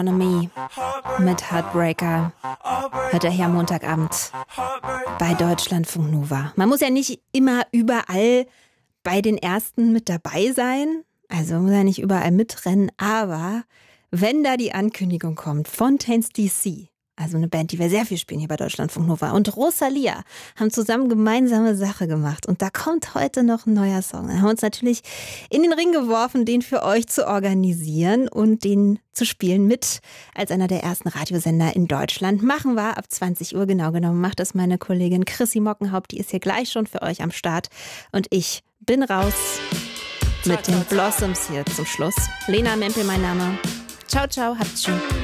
Economy mit Heartbreaker. Hört ihr hier am Montagabend bei Deutschlandfunk Nova. Man muss ja nicht immer überall bei den Ersten mit dabei sein. Also man muss ja nicht überall mitrennen. Aber wenn da die Ankündigung kommt, Fontaines DC, also eine Band, die wir sehr viel spielen hier bei Deutschlandfunk Nova, und Rosalia haben zusammen gemeinsame Sache gemacht. Und da kommt heute noch ein neuer Song. Da haben wir uns natürlich in den Ring geworfen, den für euch zu organisieren und den zu spielen mit als einer der ersten Radiosender in Deutschland. Machen wir ab 20 Uhr, genau genommen macht das meine Kollegin Chrissy Mockenhaupt. Die ist hier gleich schon für euch am Start. Und ich bin raus mit den Blossoms hier zum Schluss. Lena Mempel mein Name. Ciao, ciao, habt's schön.